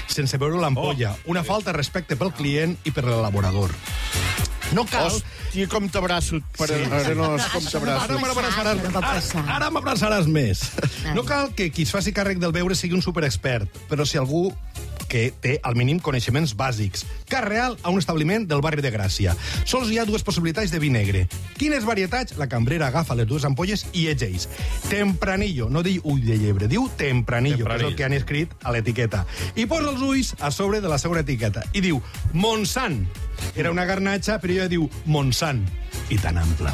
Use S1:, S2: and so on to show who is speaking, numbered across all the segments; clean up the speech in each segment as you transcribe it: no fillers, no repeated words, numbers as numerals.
S1: sense veure l'ampolla. Una falta de respecte pel client i per l'elaborador. No cal...
S2: Hòstia, com t'abraço.
S1: Ara m'abraçaràs més. No cal que qui es faci càrrec del beure sigui un superexpert, però si algú que té al mínim coneixements bàsics. Cas real a un establiment del barri de Gràcia. Sols hi ha dues possibilitats de vi negre. Quines varietats? La cambrera agafa les dues ampolles i llegeix. Tempranillo, no diu ull de llebre, diu tempranillo, que és el que han escrit a l'etiqueta. I posa els ulls a sobre de la segona etiqueta. I diu Montsant. Era una garnatxa, però ella diu Montsant. I tan ample.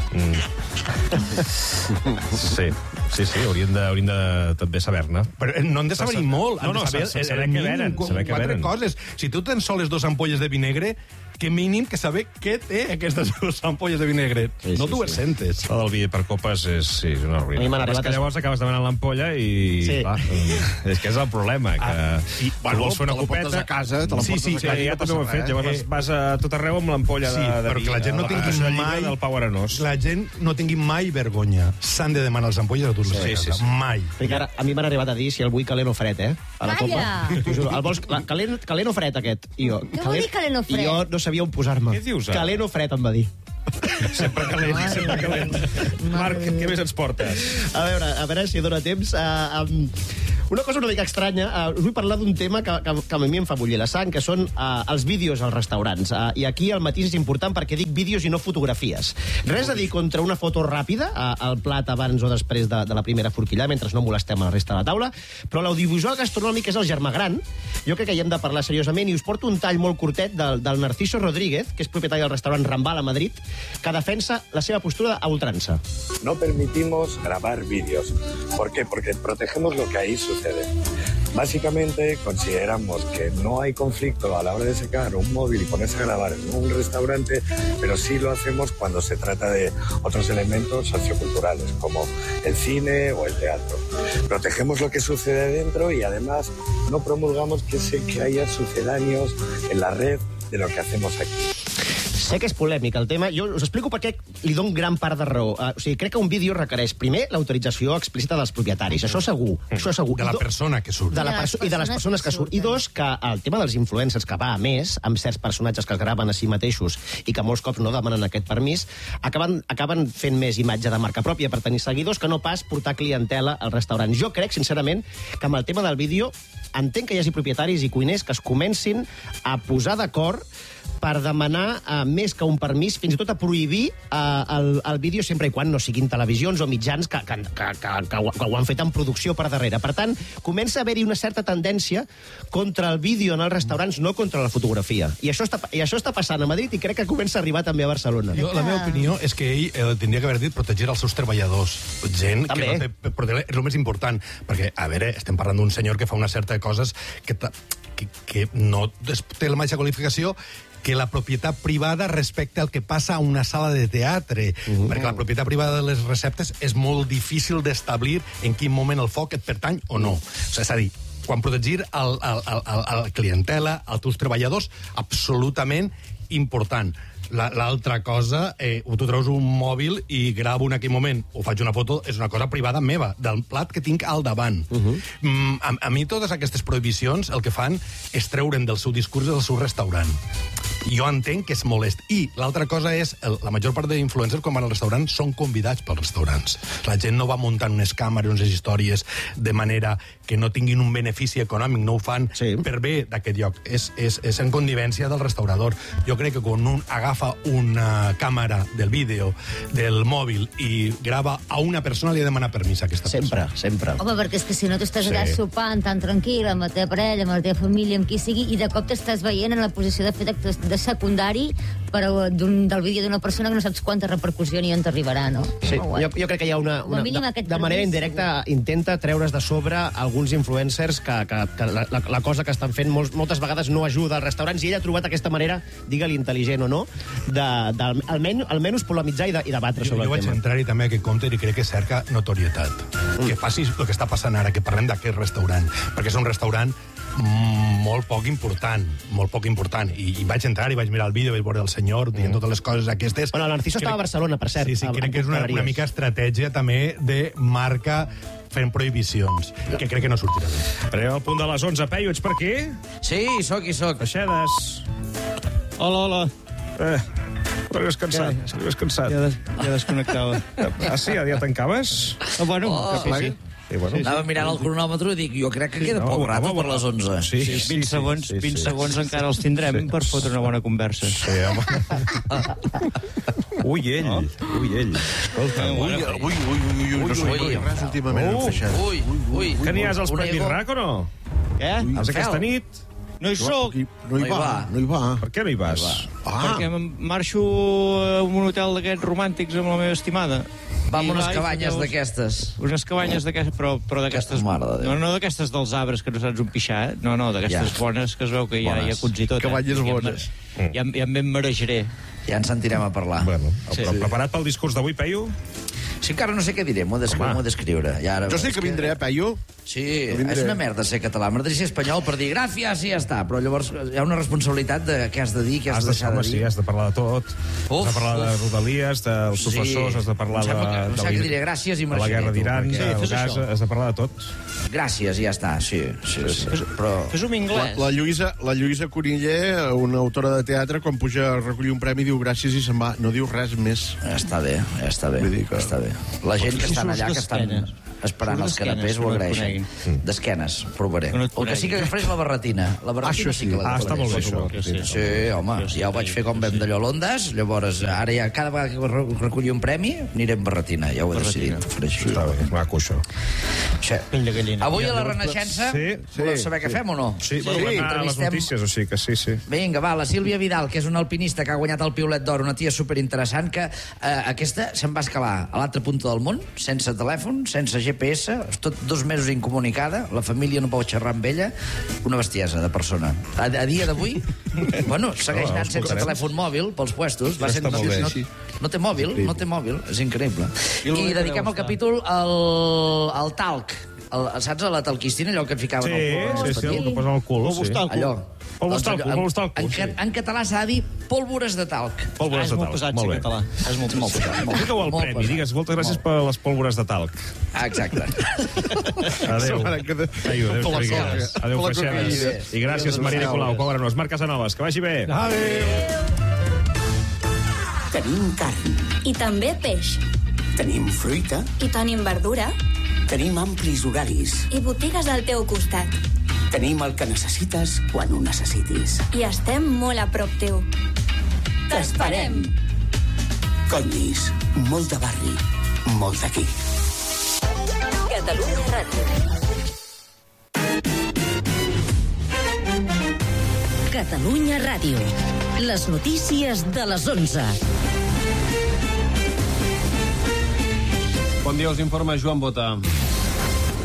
S3: Sí, hauríem de també saber-ne.
S1: Però no hem de saber molt.
S3: No, saber què venen.
S1: Quatre coses. Si tu tens soles dos ampolles de vi negre, que mínim que saber què té aquestes dues ampolles de vi negre. No 200.
S3: El vi per copes és una ruïna.
S4: A mi m'han arribat...
S3: És que llavors acabes demanant l'ampolla i... Clar, és que és el problema, que tu vols fer una copeta...
S2: Te la portes a casa,
S3: Sí, ja també ho he fet. Llavors vas a tot arreu amb l'ampolla de vi.
S1: Però que la gent no tingui mai... La gent no tingui mai vergonya. S'han de demanar les ampolles a tots les casa. Mai.
S4: Perquè ara a mi m'han arribat a dir si el vull calent o fred, a la copa. El vols calent o fred, aquest?
S5: Què vol dir calent o fred?
S4: I jo no sabia on posar-me.
S3: Què dius,
S4: calent o fred, em va dir.
S3: Sempre calent. Marc, què més ens portes?
S4: A veure si dóna temps. Una cosa una mica estranya, us vull parlar d'un tema que a mi em fa bullir la sang, que són els vídeos als restaurants. I aquí el matís és important perquè dic vídeos i no fotografies. Res a dir contra una foto ràpida, al plat abans o després de la primera forquilla, mentre no molestem a la resta de la taula, però l'audiovisual gastronòmic és el germà gran. Jo crec que hi hem de parlar seriosament i us porto un tall molt curtet del Narciso Rodríguez, que és propietari del restaurant Rambal a Madrid, que defensa la seva postura a ultrança.
S6: No permitimos grabar vídeos. ¿Por qué? Porque protegemos lo que ahí sucede. Básicamente consideramos que no hay conflicto a la hora de sacar un móvil y ponerse a grabar en un restaurante, pero sí lo hacemos cuando se trata de otros elementos socioculturales, como el cine o el teatro. Protegemos lo que sucede dentro y además no promulgamos que haya sucedáneos en la red de lo que hacemos aquí.
S4: Sé que és polèmic el tema. Jo us explico per què li dono gran part de raó. O sigui, crec que un vídeo requereix, primer, l'autorització explícita dels propietaris. Això segur.
S1: De la persona que surt.
S4: I de les persones que surt. I dos, que el tema dels influencers, que va a més, amb certs personatges que es graven a si mateixos i que molts cops no demanen aquest permís, acaben fent més imatge de marca pròpia per tenir seguidors que no pas portar clientela al restaurant. Jo crec, sincerament, que amb el tema del vídeo entenc que hi hagi propietaris i cuiners que es comencin a posar d'acord per demanar més que un permís, fins i tot a prohibir el vídeo sempre i quan no siguin televisions o mitjans que ho han fet en producció per darrere. Per tant, comença a haver-hi una certa tendència contra el vídeo en els restaurants, no contra la fotografia. I això està passant a Madrid i crec que comença a arribar també a Barcelona.
S1: La meva opinió és que ell tindria que haver dit protegir els seus treballadors. Gent que no té... És el més important, perquè, a veure, estem parlant d'un senyor que fa una certa de coses que no té la mateixa qualificació que la propietat privada respecte al que passa a una sala de teatre. Perquè la propietat privada de les receptes és molt difícil d'establir en quin moment el foc et pertany o no. És a dir, quan protegir el clientela, els teus treballadors, absolutament important. L'altra cosa, tu treus un mòbil i gravo en aquell moment, o faig una foto, és una cosa privada meva, del plat que tinc al davant. A mi totes aquestes prohibicions el que fan és treure'n del seu discurs del seu restaurant. Jo entenc que és molest. I l'altra cosa és, la major part d'influencers quan van al restaurant són convidats pels restaurants. La gent no va muntant unes càmeres, unes històries, de manera que no tinguin un benefici econòmic, no ho fan per bé d'aquest lloc. És en connivència del restaurador. Jo crec que quan un agafa una càmera del vídeo, del mòbil, i grava a una persona, li ha de demanar permís a aquesta persona.
S4: Sempre.
S5: Home, perquè és que si no tu estàs allà sopant tan tranquil amb la teva parella, amb la teva família, amb qui sigui, i de cop t'estàs veient en la posició de fer de secundari del vídeo d'una persona que no saps quanta repercussió ni on t'arribarà, no?
S4: Sí, jo crec que hi ha de manera indirecta intenta treure's de sobre alguns influencers que la cosa que estan fent moltes vegades no ajuda als restaurants, i ell ha trobat aquesta manera, digue-li intel·ligent o no, almenys polemitzar i debatre sobre el tema.
S1: Jo vaig entrar-hi també a aquest compte i crec que cerca notorietat. Que faci el que està passant ara, que parlem d'aquest restaurant, perquè és un restaurant molt poc important, i vaig entrar i vaig mirar el vídeo, vaig veure el senyor dient totes les coses aquestes.
S4: Bueno, el Narciso estava a Barcelona, per cert.
S1: Sí, crec que és una mica estratègia també de marca fent prohibicions, que crec que no sortirà bé.
S3: Arribem al punt de les 11. Peyu, ets per aquí?
S2: Sí, hi soc.
S3: Baixedes.
S7: Hola.
S3: Arribes cansat.
S7: Ja desconnectava.
S3: Ah, sí? Ja tancaves?
S7: Bueno, sí.
S3: Sí, bueno.
S2: Anava mirant el cronòmetre i dic, jo crec que queda poc rato per les 11.
S3: Sí,
S7: 20 segons encara els tindrem per fotre una bona conversa.
S3: Sí, home. Ui, ell. Escolta,
S8: No sé res últimament enfaixat.
S2: Ui.
S3: que n'hi has als Premis RAC o no?
S7: Què?
S3: Has aquesta nit?
S7: No hi soc,
S8: No hi va.
S3: Per què no hi vas?
S7: perquè marxo a un hotel d'aquests romàntics amb la meva estimada.
S2: Va amb unes cabanyes d'aquestes.
S7: Unes cabanyes d'aquestes, però d'aquestes...
S2: Mare de Déu.
S7: No d'aquestes dels arbres, que no saps on pixar, no, d'aquestes bones que es veu que hi ha cuts i tot.
S8: Cabanyes bones.
S7: Ja em marejaré.
S2: Ja ens sentirem a parlar.
S3: Bueno, però preparat pel discurs d'avui, Peyu?
S2: Sí, encara no sé què diré, m'ho he d'escriure.
S8: Jo sé que vindré, Peyu.
S2: Sí, és una merda ser català. M'agradaria ser espanyol per dir gràcies i ja està. Però llavors hi ha una responsabilitat de què has de dir, què has de deixar de dir.
S3: Sí, has de parlar de tot. Has de parlar de Rodalies, dels professors, has de parlar de
S2: què diré, gràcies i
S3: de la guerra d'Iran, del gas, has de parlar de tot.
S2: Gràcies i ja està, sí. Però...
S7: Fes-ho en anglès.
S8: La Lluïsa Coniller, una autora de teatre, quan puja a recollir un premi, diu gràcies i se'n va. No diu res més.
S2: Està bé.
S8: Vull dir que...
S2: Està bé. La gent que estan allà, que estan esperant els canapés, ho agraeixen. D'esquenes, provaré. El que sí que agafaré és la barretina. La barretina sí que la
S3: està molt bé, això.
S2: Sí, home, ja ho vaig fer com vam d'allò a Londres, llavors ara ja cada vegada que recollir un premi aniré amb barretina, ja ho he decidit.
S3: Està bé, maco, això.
S2: Avui a la Renaixença, voleu saber què fem o no?
S3: Sí, bueno, a les notícies, o sigui que sí.
S2: Vinga, va, la Sílvia Vidal, que és una alpinista que ha guanyat el Piolet d'Or, una tia superinteressant, que aquesta se'n va escalar a l'altra punta del món, sense telèfon, sense GPS, tot 2 mesos incomunicada, la família no pot xerrar amb ella, una bestiesa de persona. A dia d'avui, bueno, segueix anant sense telèfon mòbil pels puestos, no té mòbil, és increïble. I dediquem el capítol al talc. Saps, a la talquistina, allò que et ficaven al cul?
S3: Sí, el que posen al cul.
S2: Allò.
S3: En
S2: En català s'ha de dir pólvores de talc.
S3: Pólvores de talc, molt bé.
S7: És molt pesat.
S3: Digue-ho al premi, digues moltes gràcies per les pólvores de talc.
S2: Exacte.
S3: Adéu. Adéu, Figueres. Adéu, Freixedes. I gràcies, Marina Colau. Cobra-nos. Marc Casanovas, que vagi bé.
S9: Tenim carn.
S10: I també peix.
S9: Tenim fruita.
S10: I tenim verdura.
S9: Tenim amplis horaris.
S10: I botigues al teu costat.
S9: Tenim el que necessites quan ho necessitis.
S10: I estem molt a prop teu. T'esperem.
S9: Condis, molt de barri, molt d'aquí.
S10: Catalunya Ràdio.
S11: Catalunya Ràdio. Les notícies de les 11.
S12: Bon dia, us informa Joan Bota.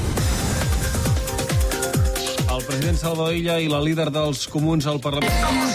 S12: El president Salvador Illa i la líder dels Comuns al Parlament...